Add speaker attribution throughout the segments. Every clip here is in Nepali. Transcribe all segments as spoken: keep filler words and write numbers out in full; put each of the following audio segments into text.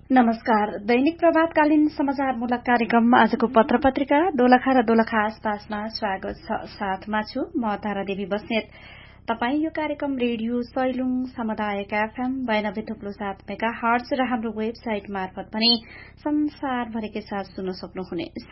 Speaker 1: नमस्कार। दैनिक प्रभातकालीन समाचारमूलक कार्यक्रम आजको पत्र पत्रिका दोलखा र दोलखा आसपासमा स्वागत छ। साथमा छु म तारादेवी बस्नेत। तपाई यो कार्यक्रम रेडियो सैलुङ सामुदायिक एफएम बयानब्बे थुप्लो सात मेगा हर्ट्ज र हाम्रो वेबसाइट मार्फत पनि संसारभरिकै साथ सुन्न सक्नुहुनेछ।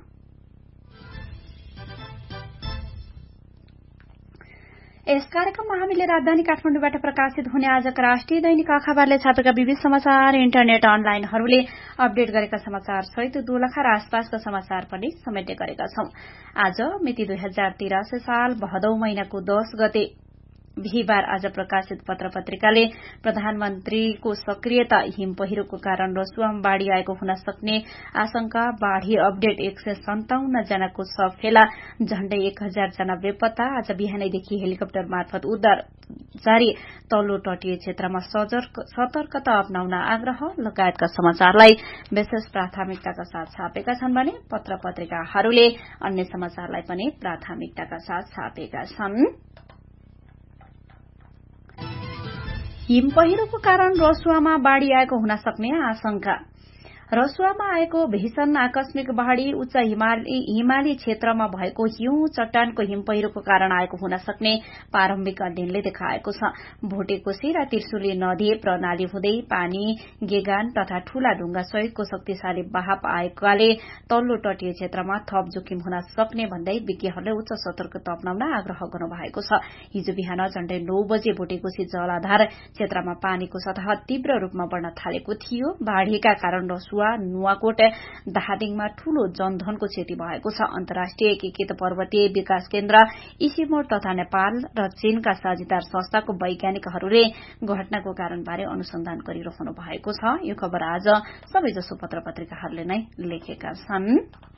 Speaker 1: यस कार्यक्रममा हामीले राजधानी काठमाडौँबाट प्रकाशित हुने आजका राष्ट्रिय दैनिक अखबारले छापेका विविध समाचार, इन्टरनेट अनलाइनहरूले अपडेट गरेका समाचार सहित दोलखा र आसपासका समाचार पनि समेट्ने गरेका छौं। आज मिति दुई हजार तिरासी साल भदौ महिनाको दश गते बिहिबार आज प्रकाशित पत्र पत्रिकाले प्रधानमन्त्रीको सक्रियता, हिम पहिरोको कारण रसुवामा बाढ़ी आएको हुन सक्ने आशंका, बाढ़ी अपडेट, एक सय सन्ताउन्न जनाको शव फेला, झण्डै एक हजार जना बेपत्ता, आज बिहानैदेखि हेलिकप्टर मार्फत उद्धार जारी, तल्लो तटीय क्षेत्रमा सतर्कता अपनाउन आग्रह लगायतका समाचारलाई विशेष प्राथमिकताका साथ छापेका छन् भने पत्र पत्रिकाहरूले अन्य समाचारलाई पनि प्राथमिकताका साथ छापेका छन्। हिम पहिरोको कारण रसुवामा बाढ़ी आएको हुन सक्ने आशंका। रसुवामा आएको भीषण आकस्मिक बाढ़ी उच्च हिमाली, हिमाली क्षेत्रमा भएको हिउँ चट्टानको हिम पहिरोको कारण आएको हुन सक्ने प्रारम्भिक अध्ययनले देखाएको छ। भोटेकोशी र त्रिशुली नदी प्रणाली हुँदै पानी, गेगान तथा ठूला ढुंगा सहितको शक्तिशाली बहाव आएकाले तल्लो तटीय क्षेत्रमा थप जोखिम हुन सक्ने भन्दै विज्ञहरूले उच्च सतर्कता अपनाउन आग्रह गर्नुभएको छ। हिजो बिहान झण्डै नौ बजे भोटेकोशी जलाधार क्षेत्रमा पानीको सतह तीव्र रूपमा बढ़न थालेको थियो। बाढ़ीका कारण रसुवा, नुवाकोट, दाहादिङमा ठूलो जनधनको क्षति भएको छ। अन्तर्राष्ट्रिय एकीकृत पर्वतीय विकास केन्द्र, इसिमोड तथा नेपाल र चीनका साझेदार संस्थाको वैज्ञानिकहरूले घटनाको कारणबारे अनुसन्धान गरिरहनु भएको छ। यो खबर आज सबैजसो पत्र पत्रिकाहरूले नै लेखेका छन्।